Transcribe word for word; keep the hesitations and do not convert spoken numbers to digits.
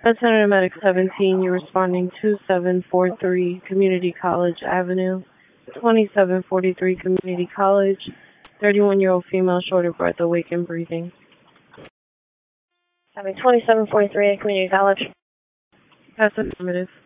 Center Medic seventeen, you're responding two seven four three Community College Avenue, twenty-seven forty-three Community College, thirty-one-year-old female, short of breath, awake and breathing. I mean, twenty-seven forty-three at Community College. That's affirmative.